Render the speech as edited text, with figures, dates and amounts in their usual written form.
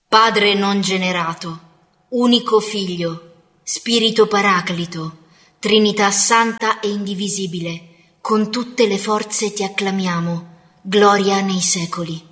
Padre non generato, unico Figlio, Spirito Paraclito, Trinità Santa e Indivisibile, con tutte le forze ti acclamiamo, gloria nei secoli.